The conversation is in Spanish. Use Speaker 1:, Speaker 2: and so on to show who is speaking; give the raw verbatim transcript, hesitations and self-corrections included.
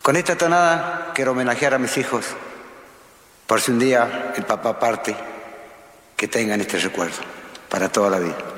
Speaker 1: Con esta tonada quiero homenajear a mis hijos, por si un día el papá parte, que tengan este recuerdo para toda la vida.